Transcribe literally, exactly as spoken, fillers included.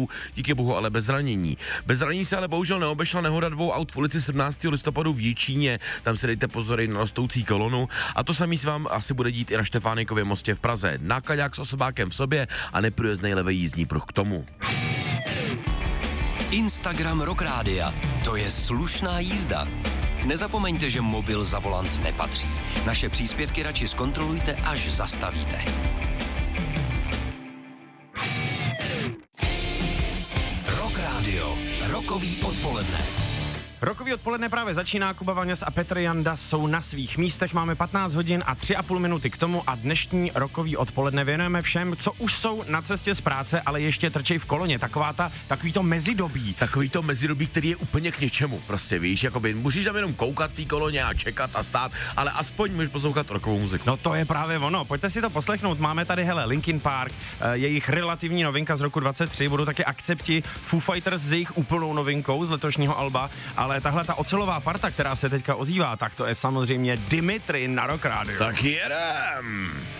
úrazů, díky bohu ale bez zranění. Bez zranění se ale bohužel neobešla nehoda dvou aut v ulici sedmnáctého listopadu v Jičíně, tam se dejte pozor i na rostoucí kolonu a to samý se vám asi bude dít i na Štefánikově mostě v Praze. Nákladák s osobákem v sobě a neprůjezdnej levý jízdní pruh k tomu. Instagram Rock Rádia. To je slušná jízda. Nezapomeňte, že mobil za volant nepatří. Naše příspěvky radši zkontrolujte, až zastavíte. Rock Rádio. Rokový odpoledne. Rokový odpoledne právě začíná, Kuba Vaňas a Petr Janda jsou na svých místech, máme patnáct hodin a tři a půl minuty k tomu a dnešní rokový odpoledne věnujeme všem, co už jsou na cestě z práce, ale ještě trčej v koloně, taková ta, takový to mezidobí. Takový to mezidobí, který je úplně k něčemu, prostě víš, jakoby musíš tam jenom koukat v té koloně a čekat a stát, ale aspoň můžeš poslouchat rokovou muziku. No to je právě ono, pojďte si to poslechnout, máme tady, hele, Linkin Park, jejich relativní novinka z roku dvacet tři, budou taky Akcepti, Foo Fighters s jejich úplnou novinkou z letošního alba, ale tahle ta ocelová parta, která se teďka ozývá, tak to je samozřejmě Dimitri na Rock Rádiu. Tak jedem!